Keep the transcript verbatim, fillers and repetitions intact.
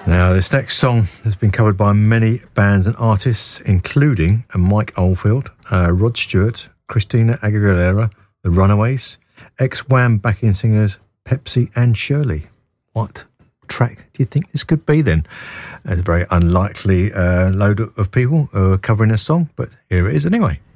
Now, this next song has been covered by many bands and artists, including Mike Oldfield, uh, Rod Stewart, Christina Aguilera, The Runaways, ex-Wham backing singers Pepsi and Shirley. What track do you think this could be then? It's a very unlikely uh, load of people uh, covering this song, but here it is anyway.